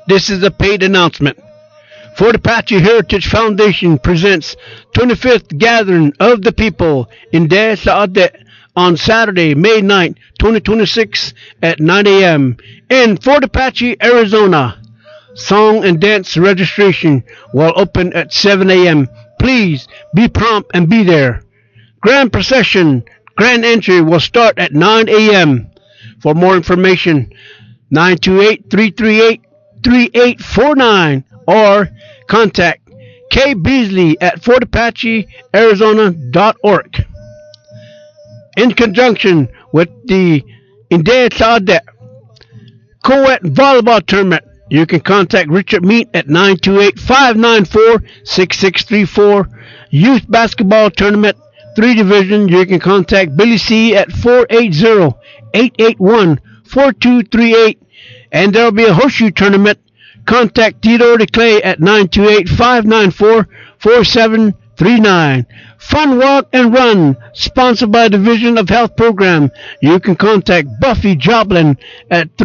This is a paid announcement. Fort Apache Heritage Foundation presents 25th Gathering of the People in Des Laudet on Saturday, May 9th, 2026 at 9 a.m. in Fort Apache, Arizona. Song and dance registration will open at 7 a.m. Please be prompt and be there. Grand procession, grand entry will start at 9 a.m. For more information, 928-338-3849 or contact K. Beasley at fortapachearizona.org. In conjunction with the Indea Saudet Co-ed Volleyball Tournament, you can contact Richard Meat at 928-594-6634. Youth Basketball Tournament, 3 Division, you can contact Billy C at 480-881-4238. And there will be a horseshoe tournament. Contact Theodore DeClay at 928-594-4739. Fun Walk and Run, sponsored by Division of Health Program. You can contact Buffy Joblin at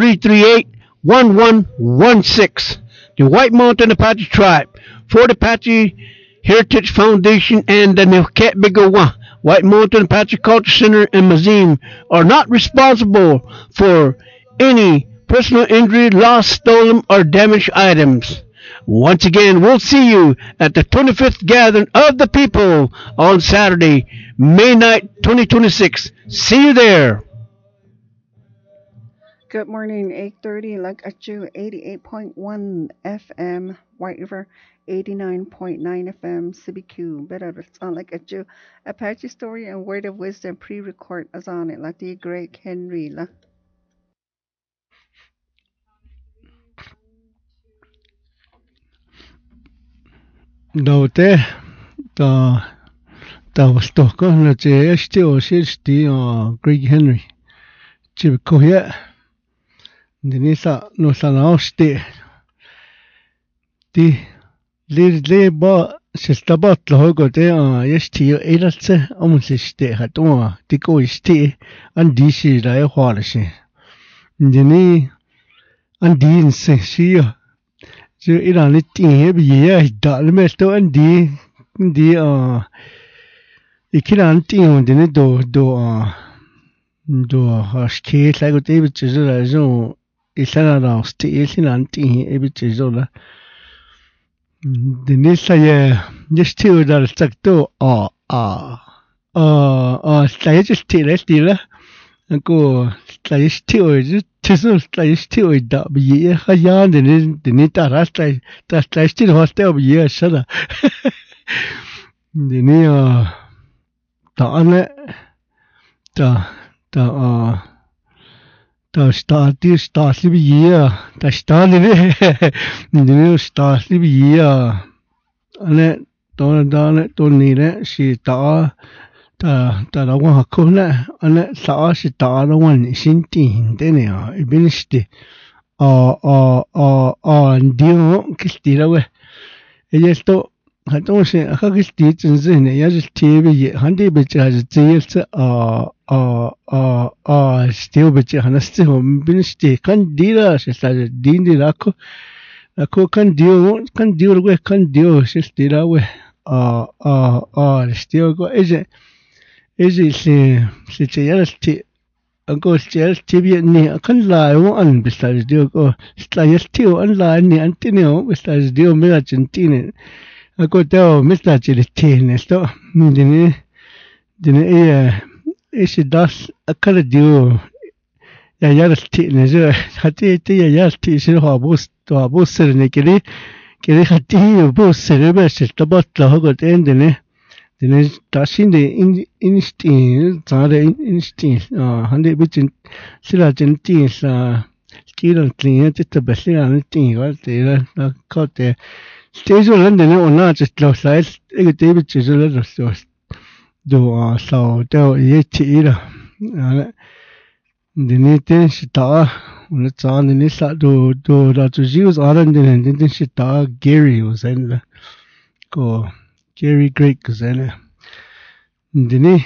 338-1116. The White Mountain Apache Tribe, Fort Apache Heritage Foundation, and the Neuquén Bigawa White Mountain Apache Culture Center and Museum are not responsible for any personal injury, lost, stolen, or damaged items. Once again, we'll see you at the 25th Gathering of the People on Saturday, May 9th, 2026. See you there. Good morning, 8:30, like at you, 88.1 FM, White River, 89.9 FM, CBQ, better sound like at you. Apache Story and Word of Wisdom pre-record as on it, like the great Henry. Dote ta was toko na che still Greg Henry chip kohya dinisa no sanoste ti le ba sestabat logo te esti elatse amusiste hatwa ti ko isti andi shi la hwala shi dini andi se shi就伊朗的店比啊大了没都安迪伊去人店的那都哈是来个这边就是来种伊山上老是这些人店那边就是了的那些也是听到这个都来就是听来了那个来是听就Tisu stay da biye khaya deni tara stay still hostel biye shada deni ta ane ta start biye ta start deni start biye ane to ni le shi ta la wa ko na ane sa shi ta la wa ni sin tin de ne ibin sti ndio kisti la we esto hato se ha kisti zin zin ne ya ji ti bi ye han de bi ja ji zi se still bi ja na sti ho bin sti kan di la se sa din di la ko kan dio we kan dio se sti la we still go Ezi se cheyalti anko cheyalti bi ni kan la wo an bisal dio ko cheyalti an la ni antineo bisal dio me la chintine anko teo mista chilti ne sto dine ese das akala dio ya yalti ne je hati te ya yalti se ha bus ser ne kiri hati bus ser be se tabat la ho te ne Dine tashin de instinct, zare instinct, hande bichin sila jinti sa kila klinga tita basila niti ga tira na kote stage one dine ona just lo size ege David chizula lo do so do ye tira dine ten shita una tsa dine sa do la tujius aran dine shita Gary was en ko Gary Great Gazelle. Dini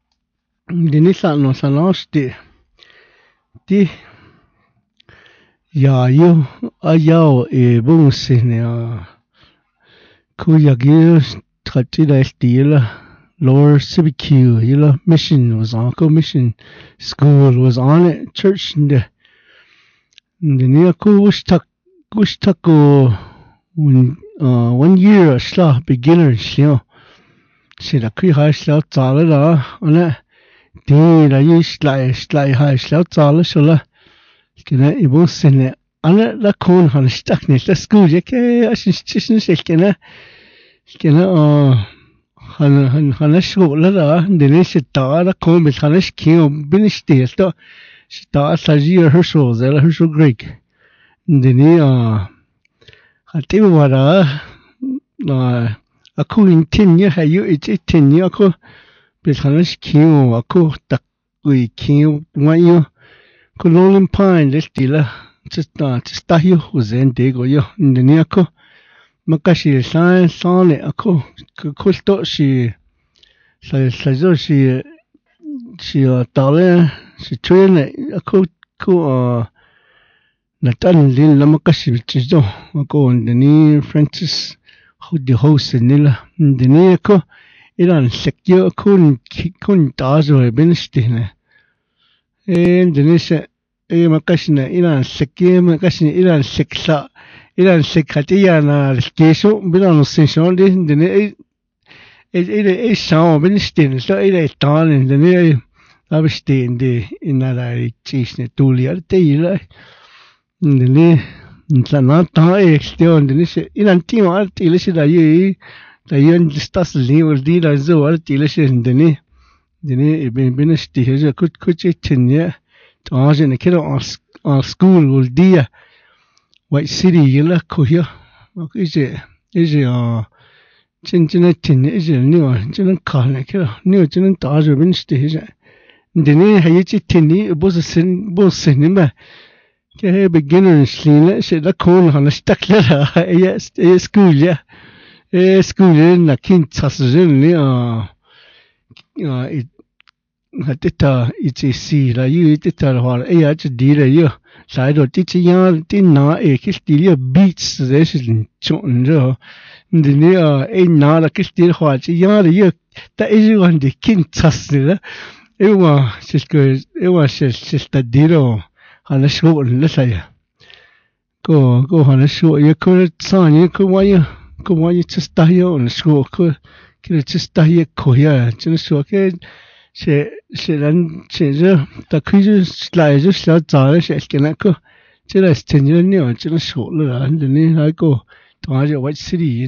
sa no sa no sti ti ya yo ayao e bung sine ku yagi khati da stila Lower CBQ yila mission was on mission school was on it church in the near ku wish tako 1 year sla beginner sio se da kui ha sla zala da ona di la yi sla ha sla zala shola kena ibu sene ana la kon han stakne la school je ke asin se kena han skola da dene sitta da kom bil han skio bin stilto sitta sajir Herschel zela Herschel Greek dene hati wara aku intinya hayu itinya aku bil han skio aku tak wi kio wayo ko Rolling Pine listila just hiyo uzen dego yo dene aku makashi sane ako kulto si sa si tale si trene ako natan lin la makashi bichido ako ndani Francis hodi host nila ndani ako ilan sekyo kun tazo benstine ndani se makashi na ilan sekye makashi ilan seksa ilan sekatiya na keso bilan session de e sao ben stin so e tan de abstin de inala chisne tulia te ila de na ta extion de se ilan timo art ile se da yi da yen stas level di da zo art ile se de ben sti je kuche tinye ta je ne kero on school will dia White City yila kuya ije 진진의 tin 이제 니와 진은 칼네 그라 니와 진은 다저 빈스테이제 근데니 하이치 tin이 무슨 ke beginner slile se da kon han stakla e school na kin tasjin ni hatita itc la yu itita har e ya dire yo sai do ti ya tin na e kistilio beats this is chon jo ni e na la kistil ho ti ya yo ta e ju han de kin tasla e wa se sta diro han sho la sai go han sho ye ko sa ni ko wa ye sta yo on sho ko ki sta ye ko ya chen sho ke se je ta kuje slide je sla za se skena ko je la stenje ni o je sho le ni ha ko ta je White City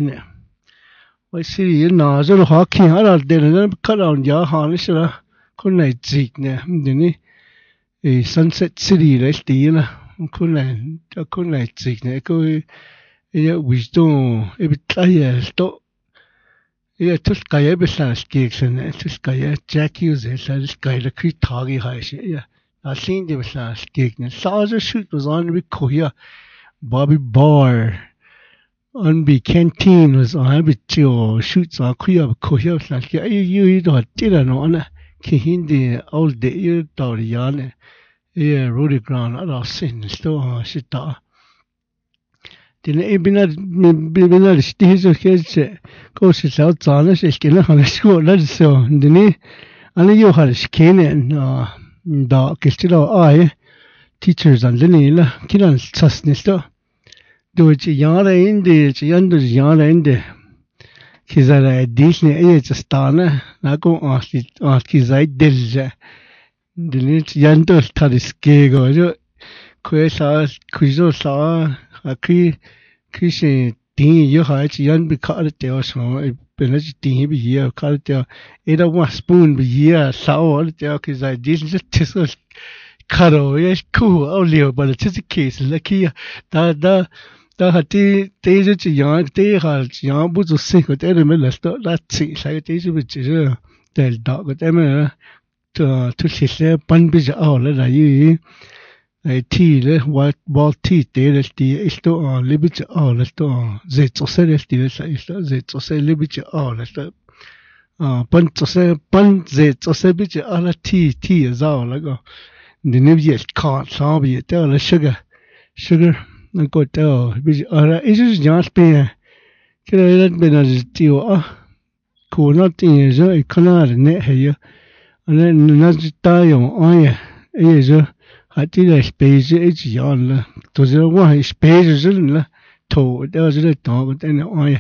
na je ha ki ha la de ne ka la ya ha ni se la ko nei ji ne ni e Sunset City le sti la ko nei ji ne ko e wisdom e bitaya sto Ja, tuskaya beslas geksen, tuskaya Jackie uzeslas kaila kritagi haishe. Ja, asin de beslas gekne. Saza shoot was on be koya. Bobby Barr on be canteen was on be tio shoots on koya beslas. Ja, you do tira no ana kihindi all de you doriane. Ja, Rudy Ground ala sin sto shita. Den bina stizo kese ko se sa tsana se skena han sko la so deni ana yo har skene na da kestilo ai teachers an deni la kiran tsasnisto do chi yara inde chi yandu yara inde kizara disne e tsana na ko a kizai delja deni yandu tariske go jo ko sa kujo sa akhi kisi tin yo ha chi yan bi ka te o so pe na chi tin bi ye ka te e da one spoon bi ye sa o te ki za dis te so karo ye ku o leo ba te chi case la ki da ha ti te je chi yan te ha yan bu zu se ko te me la sto la chi sa te ji bi chi del da ko te me to si se pan bi ja o la da yi Tile, what teeth there is the isto on libit all the zets or celestial zets or celibit all the pun zets or sebit all tea is all like the nibs can't solve it, tell the sugar. sugar nó có tao bây giờ là ít chút nhát bia cái này là bên là tiêu à cô nó tiền rồi con nó nè hay anh nó ta dùng ai ấy rồi hạt tí là space ấy chỉ ăn là tôi giờ qua space rồi là thầu đó rồi tao cái này ai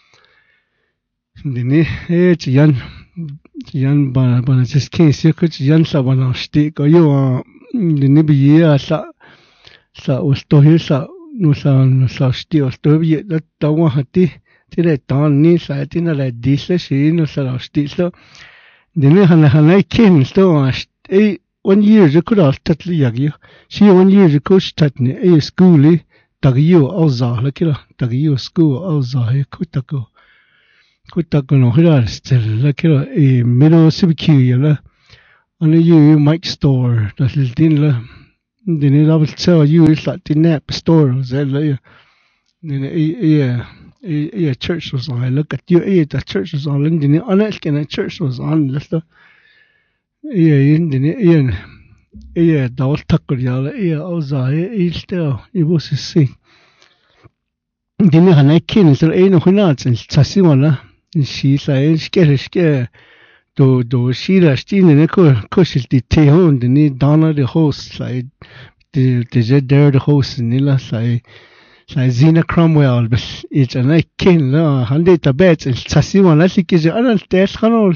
đi nè chỉ ăn bà just can't see cái chỉ ăn sao bà nó stick có yêu đi nè bây giờ sa ustohi sa nusa stio stovi da tawa hati tire tan ni sa tina la disle shi no sa sti so dine hana kin sto e 1 year je kura tatli yagi shi 1 year je ko statne e schooli tagiyo auza la kila tagiyo school auza he kutako no hira stel la kila e mero sibki yala ana you mic store da din la Then I will tell you it's like the nap store was that like then a church was on. I look at you the church was on then the church was on list then da was tackle ya oza still it was to see then I kin so no hunats and tsasi wala she say ske do shira stine ne ko shilti te hon de ni dana the host like the there the host ni la sai Zina Cromwell bas it's a night king la hande tabet tsasi wala sikije anan tes khano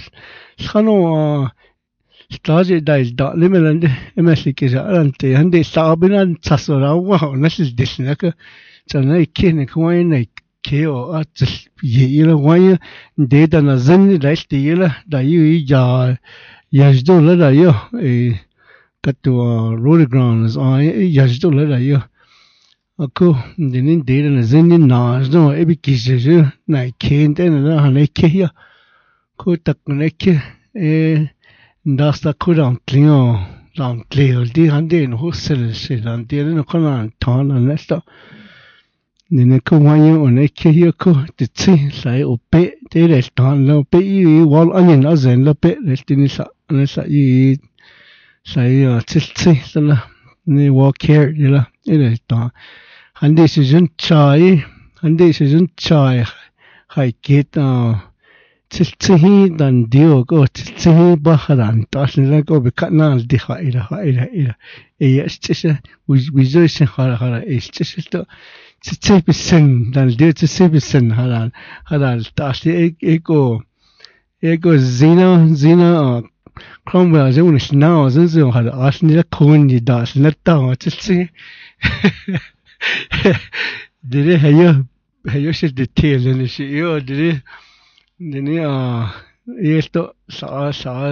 stage dai da limeland emesikije anan te hande sabinan tsasora wa nasil disnaka tsana king ko ne keo at yela waya data na zan da stila da yu ya yajdo la da yo katwa road grounds yajdo la da yo ako dinin data na zan ni na no ebi kije na kente na hane ke ya ko tak ne ke ndasta ko ran tlio di hande no hosel se dan de no kana tan na nesta Nene ko wanya one ke hi ko te tsi sai o pe te le stan lo pe I wal anin azen lo pe le tini sa ne sa I sai tsi sala ne wa care la ele ta hande se jun chai hai ke ta tsi hi dan dio ko tsi hi ba haran ta se ko be kana di ira e yes tsi we zo se hara e tsi to Tsipisen dan dia tsipisen halal tasi ego zina Cromwell je un snau zo hal asni la kun di das na ta tsi dire hayo se detail ne shi yo dire esto sa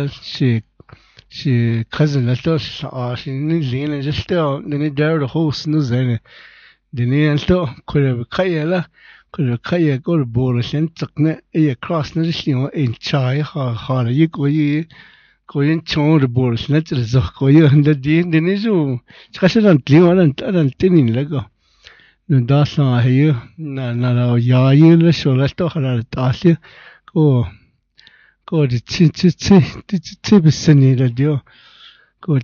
shi cousin la to sa shi ni zina just ne there the host no zene Dini anto kule kaya ko bol sen takne e cross na sino in chai ha yi ko yin chong de bol sen zo ko yi handa dini zo chashan tliwan tinin lago no da sa he na ya yi le so la to hala ta si ko de chi bisani da dio ko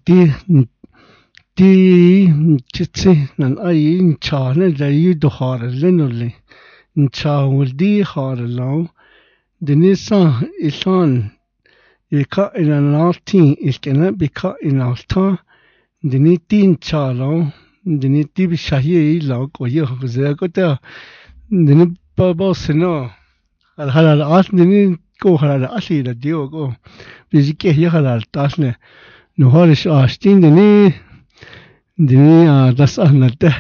di chitsi nan ai in cha ne da yu do har le no le in cha wul di har lo de ni sa isan e ka in an altin is kana be ka in alta de ni tin cha lo de ni ti bi shahi lo ko ye ho ze ko ta de ni ba se no al as de ni ko halal asi da dio ko bi ji ke ye halal tas ne no har is astin de ni Dini das anate.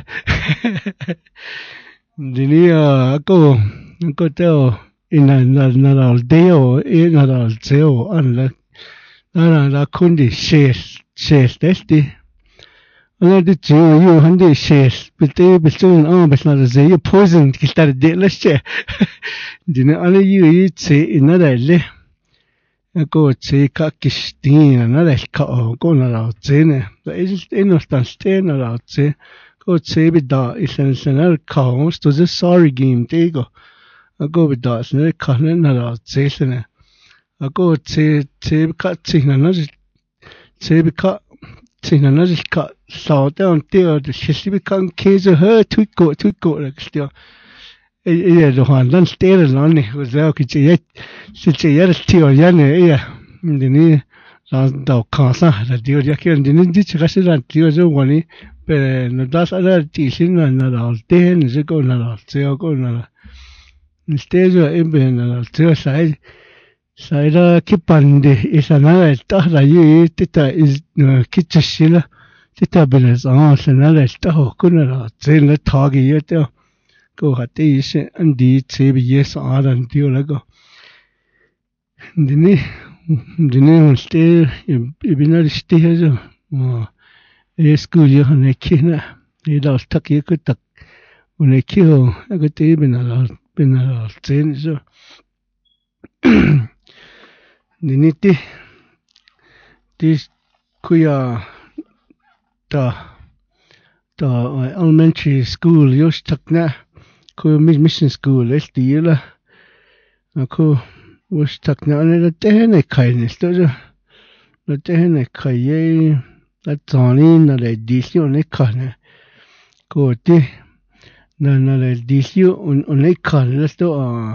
Dini ko teo ina na aldeo ina aldeo anle. Na kundi shes testi. Ana de tu you hande shes bitte bisun besna ze you poison kistar de lesche. Dini ana you tse ina le. Ko tse ka kistina na le ka ko na la tsene is inostan stena la tse ko tse bi da isensenal kaos to the sorry game tego ko bi da sne ka na la tse sene ko tse ka tsina na tse bi ka Sinä no siis saute on teo siis kan kese hö tuikko la kstio ei rohan lan stele lani uzao ki se ya tio ya ne ya dini la da kasa la dio ya que dini di chase la tio zo wani pe no das ala ti sin na la te ne se ko na la teo ko na la stejo embe na la teo sai Saira kipande isana esta la yi tita is kitchila tita beles sana la esta hokuna la tsela thagi yete ko hate is andi tsebi yes aran dio lago dini ste ibinar ste hajo school yo ne kina ida stak ye kutak une kiho agate binala tsen so Dini ti kuya ta elementary school yos takna ku mission school estila ku was takna ne tehne kaine stoja ne tehne kaye la tani na le disio ne kana ku ti na le disio on le kana sto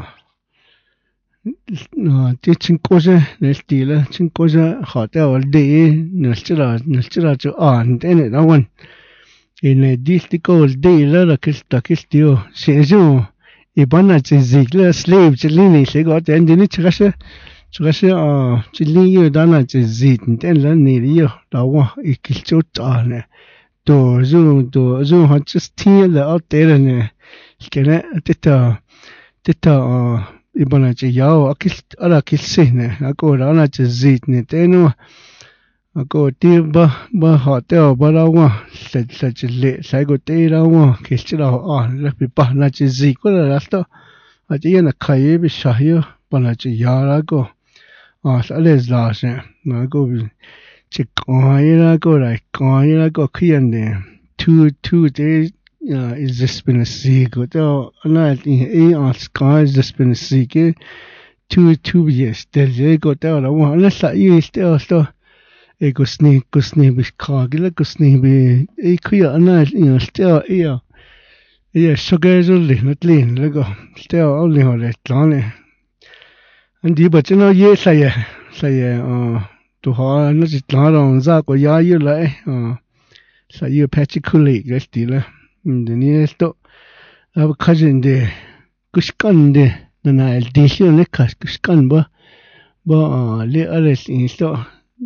ti cincosa nel stile cincosa hotel de nel stile jo an ene da wan in distico de la che stio se jo e bana che zigla slave che lini se go ten dini chase che li yo dana che zit ten la ni yo da wa e kilcho ta ne do zo ha just tie la out there ne kene teta ibana che yao ala kilsene ako rana che zit ne teno ako ti ba hotel ba la wa se che le sai go te ra wa kilchira la pi pa na che zit ko la sto a che na kai bi sha yo bana che ya ra go sa le la se na go che ko ra go khian de two days is this been a sequel? So, not in sky is this been a sequel? Two years. There go down. I want unless that you still a go sneak with cargill, go sneak be a queer and still sugar is only not lean. Let go still only on that long. And but yes, I say, to her, not just not on Zach or ya you like, so you patchy coolie, guess dealer. Dini sto ab cousin de kushkan de na el disio ne kushkan ba le ales in sto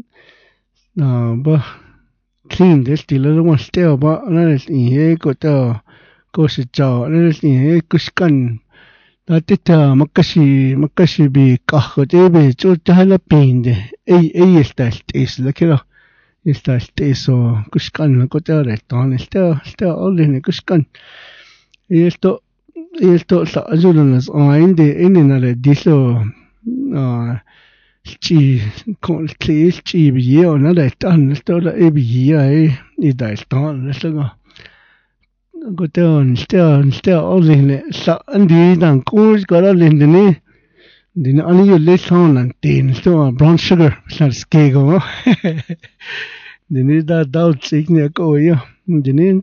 ba clean de stilo one steo ba na el in he ko ta ko si chao na el in he kushkan na tita makashi bi ka ko de be chu ta la pin de esta es la que esta eso kushkan me cote reton esta ole kushkan y esto sa ayudanas en na le diso chi con chi bi o na le tan esto la e bi y da tan esto cote esta ole ne sa andi dan ko la le ne Dina ani yo le son lan tin so brown sugar sa skego dini da signia ko yo dini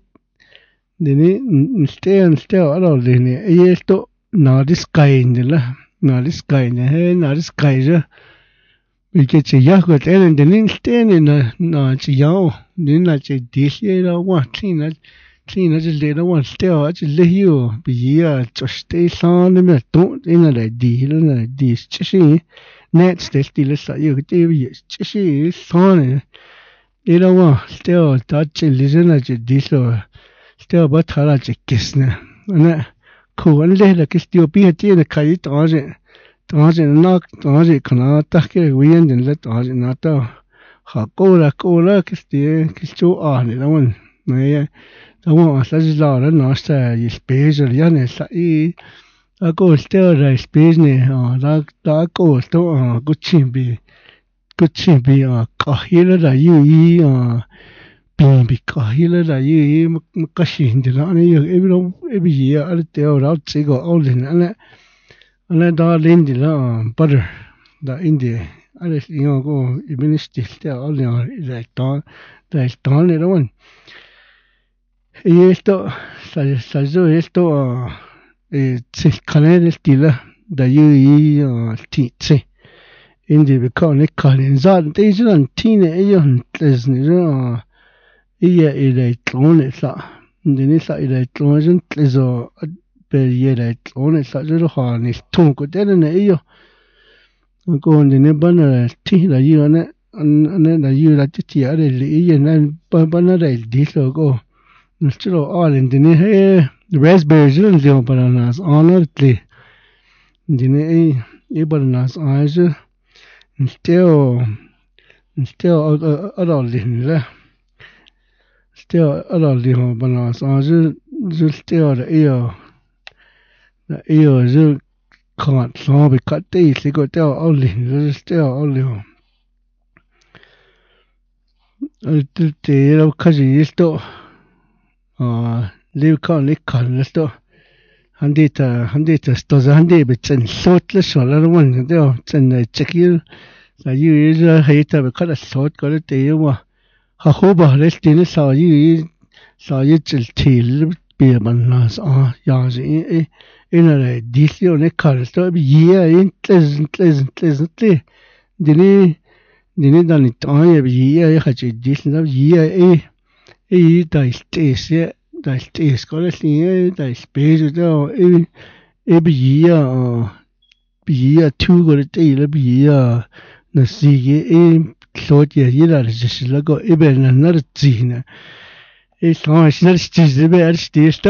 stay ala dini esto na diskai ne he na diskai ja que che ya ko ten dini stay na chi yao dini na che disie la wa clean je le wa stay a che le yo bi ya cho stay son ne to ina le di chi net stay still sa yo ke bi chi son Ira wa still touch listen che diso still ba thara che kisne ana ko le la que still pi tiene kai taje kana ta ke wien den le taje na ta ha ko la que still que chu a ne la wan ne da wa sa ji la na sta y special ya ne sa I a ko still la space ne da ko sto ku chimbi kahila da yu pimbi kahila da yu makashi de la ne yu ebi ya al te ora chigo all in ana da lindi la butter da indi alles go ich bin still der alle da están le ron y esto salió esto se canal estila da yu y ti se indi be kan ne kan za de zan tine e yo es ni zo iya ile tlone sa ndini sa ile tlone zo per ile tlone sa zo ha ni tung ko de ne iyo ko ndini bana ti la yu ne la yu la ti ya le iya na bana da di so ko nstro all ndini he raspberry zo le bananas honestly ndini e bananas az still adolescent still adolescent bananas az still the ear zo can't so be cut days they got there only still only the kaji sto live kan sto handita sto handi be chen sot le so la one de chen check you la yu is haita be kada sot ko te wa ha ho ba le tin sa yu chil til be man nas ya ji in a disio ne kan sto be ye in pleasantly dini dan it ay be ye ha ji dis na ye da istese da ist ko le sin da space da be ye tu ko te le be ye na si ye so ye ye la ji la go be na ji na so shi na ji be ar sti sto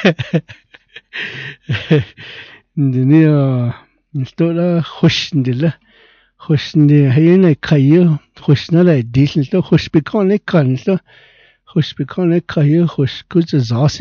dini sto la خوشندله هینه کایو خوش نله دیشن sto خوش بکنه کن sto خوش بکنه کایو خوش کج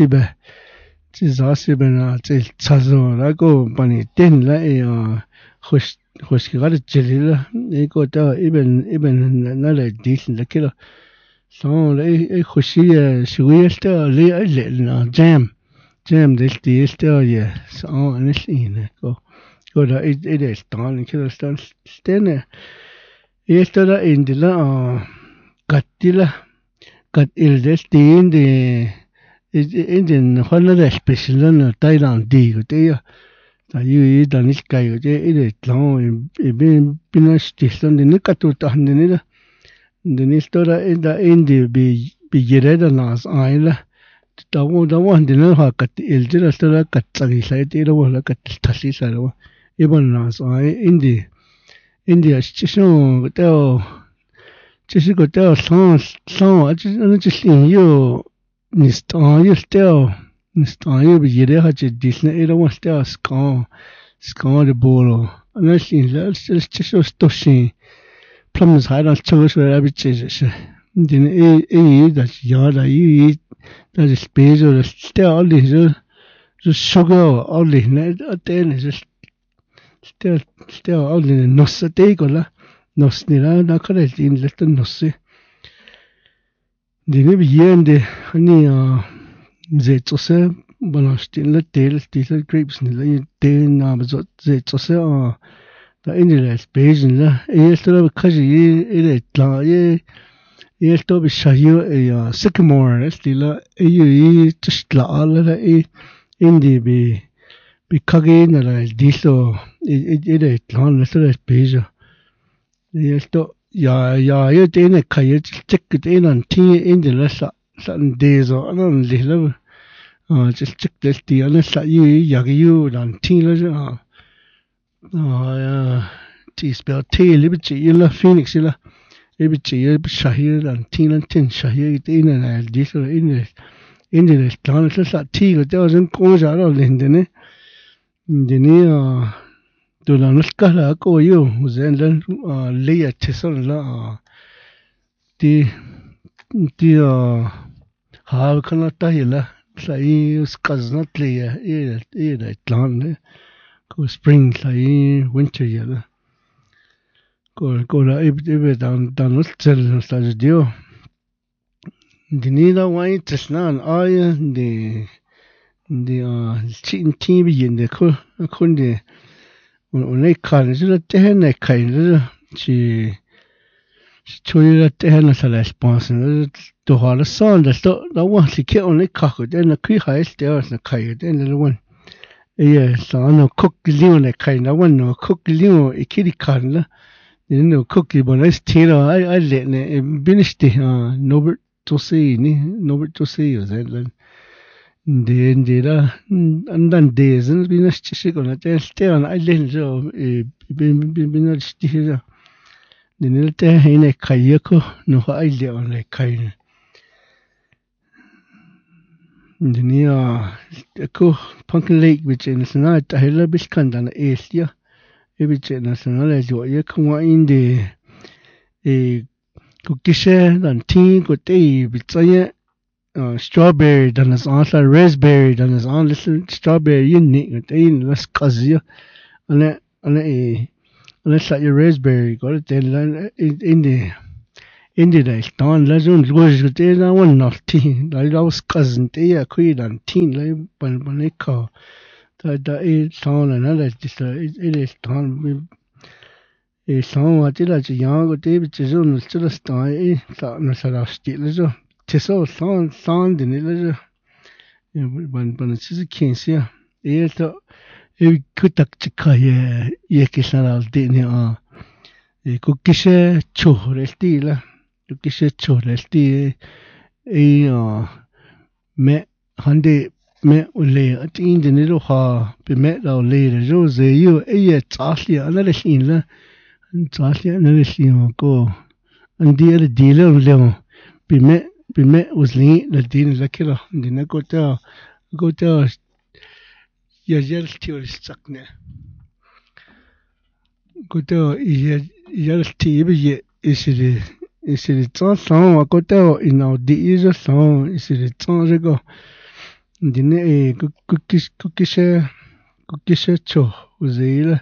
زاسی به نه چه چازو راگو بانی دن لا خوش که گاره جلیل ایگو تا ایبن نله دیشن لکیلا سان ای خوشی شویه sto لی نه جام دلتی sto یه سان نشینه go da ide stan kila stan stene esto da indila kattila kat ilde stin de indin honna da special na Thailand di go te ya da yu da nis kai go te ide tlon bin stiston de katu ta ne da de nis to da indi bi yere da nas aila da wo de na ha kat ilde da sto da kat tsagi sai te ro la kat thasi sa ro 이번 나서 인디아 시청 그때요 지시 그때요 상 아주 신요 니스타요 니스타요 비례 하지 디스네 이런 거 때요 스카의 보로 나 신라 지시 스토시 플럼스 하이런 저거서 아비치지 인디네 이 다시 야다 이 다시 스페이스로 때요 알리죠 저 쇼거 알리네 어때는 still only nossa te kola nos nira na kare tin le to nosse dine bi yende ani ze tsose banastin le tel stil grapes ni le te na zo ze tsose da indile space la e sto kaji ile tla e sto bi shayo e sycamore stila e yu tstla ala e indi bi kage na la diso ide tlan le sto space esto ya tiene calle check tiene ti indi la sa dezo anan lilo just check this tiene sa ya dan ti la ya ti spell ti libichi la phoenix la libichi shahir dan ti lan tin shahir tiene la diso indi le tlan sa ti go de zen ko ja lo lindene dini dolan skala ko yo zen lan leya cheson la ti ha kana ta hila sai skazna tleya e tlan ko spring sai winter ya ko la ibe dan ustel sta dio dini da wai tsnan ay de chin bi yende ko de unai kan ju te ne kai chỉ chui ra thế nó sẽ là sponsor đồ hóa nó son đó đó quan thì kia ông ấy khắc cái nó khi hay thế nó khai cái nó quan ấy sao nó cook cái liu này khai nó quan nó cook cái liu ấy khi đi khai là nó cook cái bọn nó still ai lệ này finish đi Norbert Tosi ni Norbert Tosi rồi đấy de là anh đang de dân bên nó chỉ có là thế still ai lên rồi bên nó chỉ rồi nên là thế hay này khai có nó ai lệ này khai nên có Pumpkin Lake bị chết nó là tại là biết khăn đàn Asia bị chết nó là rồi không có in de có cái xe đàn thiên có thể bị chết strawberry đàn là raspberry đàn là strawberry yên nhị có thể là scazia anh sẽ raspberry có thể là in de stan la zon loj te na wan na ti la los cousin te ya kui dan tin la ban ka da stan na la ti sa stan stan wa ti la ji yang go te bi zo no ti la stan sa na sa la sti la zo ti so stan de ni la zo ban ti kin sia to ku tak chi ka ye ki sa la de ni ku ki se cho re ti la cái sự cho là thì ấy mẹ hắn để mẹ lệ ở trên cái này đó ha bị mẹ đâu lệ rồi giờ yêu ấy trả tiền anh là xin là trả tiền anh là xin mà cô anh đi là đi là liệu bị mẹ lệ là đi là cái đó đi nó có cho giờ giờ thiếu sắc nè có cho giờ thì bây giờ c'est le temps sans à côté il n'a dit je sens c'est le temps je go dîner cookie cho vous avez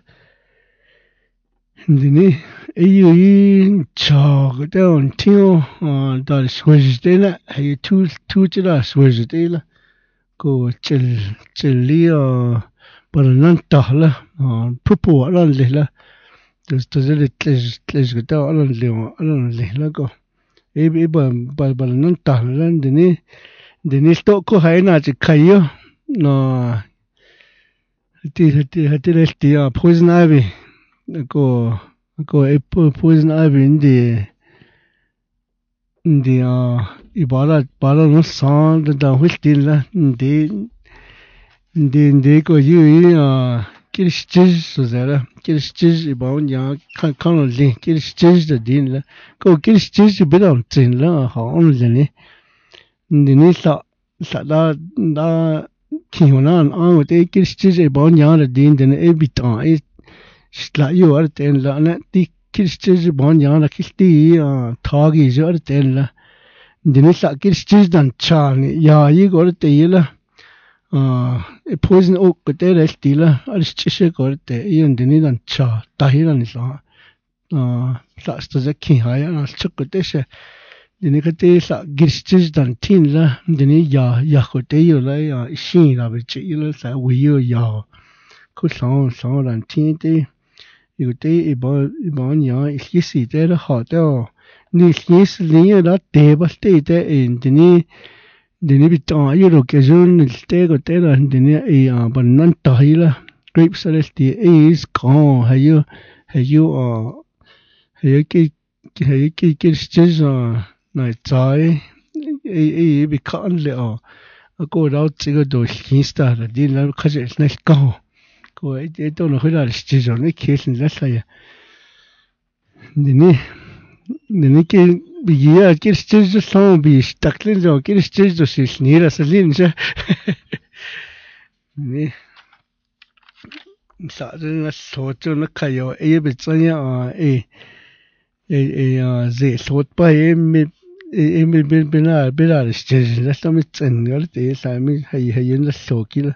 dîner et il cha côté on tient dans le choisir là et tout là choisir là ko cheli par nanta là pupu là là Entonces les gustaba a los leones, y para no talan de ni toco hay nada de cayó no hati les tía poison ivy go poison ivy de y para no son de da huistila de go you Kirishtiz zara kirishtiz ibon ya kan le kirishtiz da din la ko kirishtiz bidon tin la ha on le ni sa da kihonan an te kirishtiz ibon ya da din de e bitan e sla yo ar ten la na ti kirishtiz ibon ya la kisti thagi jo ar ten la ni sa kirishtiz dan cha ni ya yi go te la poison oak cái đấy là stila, ở chỉ sẽ có cái yên đến nên cha, ta hiểu là sao, sa sẽ khi hay là chắc cái đấy sẽ, đến cái đấy sa gistis dan tin là, đến ya cái đấy yêu là xin là bị chỉ là sa vui ya, cứ sao dan tin đấy, cái đấy bảo nhà cái gì đấy là họ đó, ni cái gì là tế bào đấy đến Dini bitan ayo lo que son el tego tera dini banan tahila grapes celesti is con hayo que stis na tsai bi kan le ko rao tsigo do hinsta la din la khaje na ka ko to no hila stis ne kesen la sa ya dini que Bia kirstis son bi staklen jo kirstis do sis nira salin ja ni sa na so cho na kayo e bi tsanya ze sot pa mi bina stis la so mi tsen gal te sa mi hay na so kila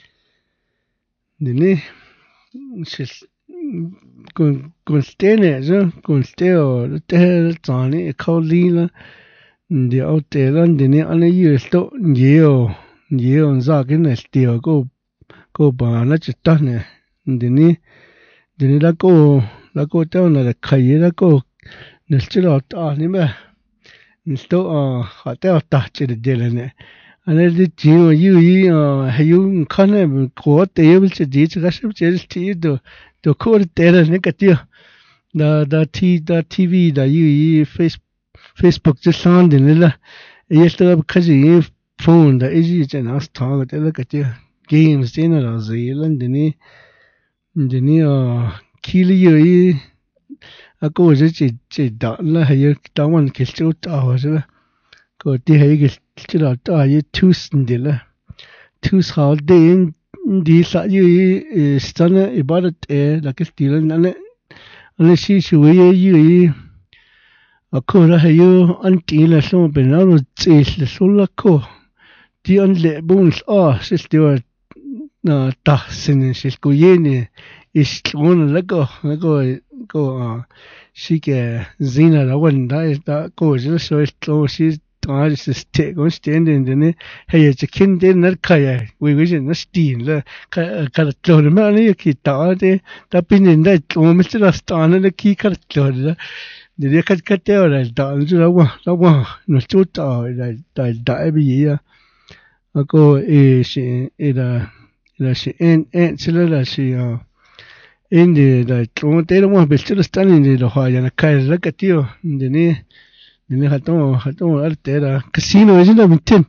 ni sis con stene jo con steo te tsani kaulina de hotelan de ne ane yesto yeo za ke ne steo ko ba na chita ne de ni la ko la ko te ona de kai la ko ne stilo ta ni me ni sto ha te ta chi de le ne ane de ji yu yi ha yu kan ne ko te yu chi ji chi ga shi chi ti do ko te ne ka ti da TV da yu yi Facebook just sound in la yesterday because you phone da easy to nas talk da look at you games din la zealand ni kili yi ako je che da la ye da wan ke chu ta wa la ko ti he ke chu ta ye tus ndi la tus ha de di sa yi stana ibadat la ke stilan ane shi shu ye yi ako la hayo anti la so benalo tsis le sola ko ti an le buns sistema na ta sin sis ko yene is one la go shi ke zina la wanda da ko je so is to shi ta is te go stand in ne hayo che kin de na kaya we na stin la ka to ma ne ki ta de ta pinin da to mi sta sta na ki ka to de ka te ora da ju la wa no chu ta da bi ya ako shi shi en chila la shi en da to te lo be chila sta ni de ha ya na ka la ka tío de ni ha to al te da casino es una mintin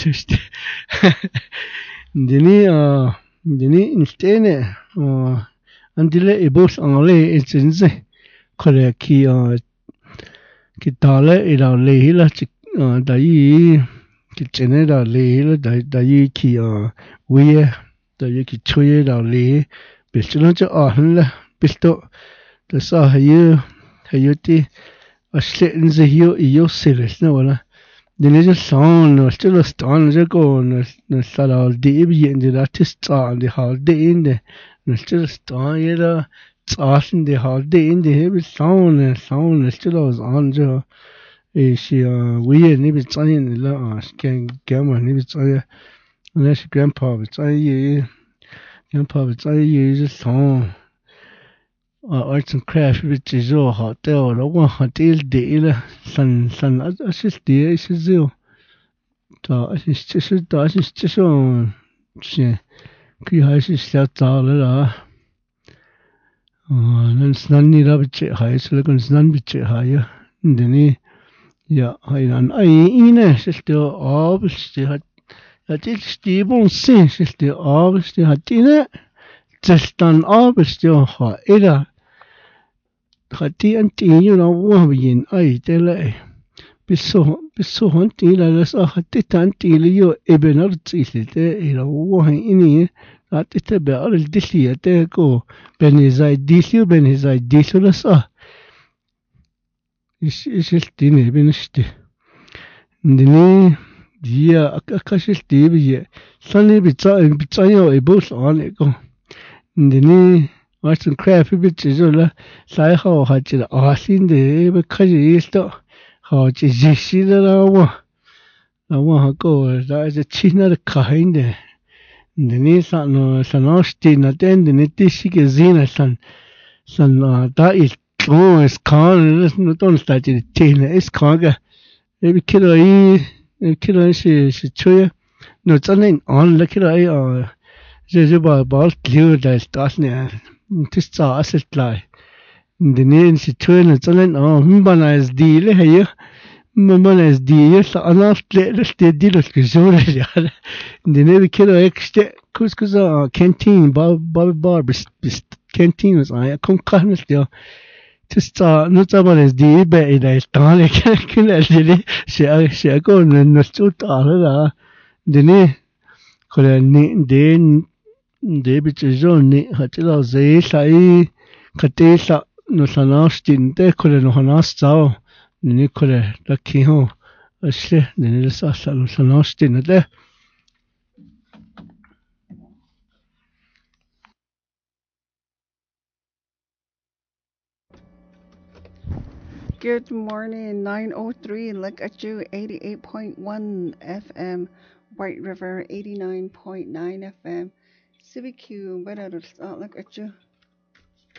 de ni instene andile e bos angle e zinze kore ki tale ila le la da yi ki chene da le la da yi ki wiye da yi ki chuye da le bichuna cha la bisto da sa hayu ti asle nze yo seres na wala de ne son no stilo stan je ko no sala de bi in de artist de hal de in de no stilo stan ye da tsasen de hal de in de he bi son stilo on je she we ni bi tsayin la scan gamma ni bi tsayin unless grandpa bi tsayin grandpa bi tsayin je son arts and craft bi ji zo ha de lo wa ha de la san assist de is zo da assist so she ki ha shi sta ta la nan snan ni ra bi che ha is le kun snan bi che ha ya de ni ja, han ine silte avste hat ilsti bon sin silte avste hat ine testan avste ha ila hati anti you know wa bin ai tele biso hanti la sa hati tanti li yo ebenar tsilte ila wa ini hat te be al disiya te ko benizai disiu la sa ishiltini binishti ndini dia akashilti biye sani bitsayo ibus on eko ndini arts and craft bitzola sai ho hachi asin de be khaji isto ho chi jishi la wa ko da je china de kahinde ndini sanoshti na tende ni tishi ke zina san da oh, es kann, no don't start to change es kann ga. Maybe kilo she choya. No tsanen on la kilo je ba clear da stas ne. Tis tsa asset lai. De ne she choya no tsanen mbana es di le haye. Mbana es di sa anaf le ste di lo ke jore ya. De ne kilo ekste kuskuza canteen bar bis canteen was I kom kan still just no sabes di be ida estale que la dile se con no chuta la de ne con ni de bicho ni hatila ze sai kate sa no sanas tinte con no hanas sao ni con la ki ho asle ne sa sanas tinte Good morning, 903. Look at you, 88.1 FM, White River, 89.9 FM, CBQ. Look at you.